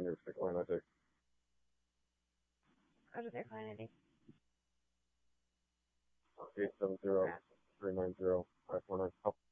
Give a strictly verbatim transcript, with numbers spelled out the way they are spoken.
on your stick line, I take. Roger there, client I D. eight seven zero, three nine zero, five four nine.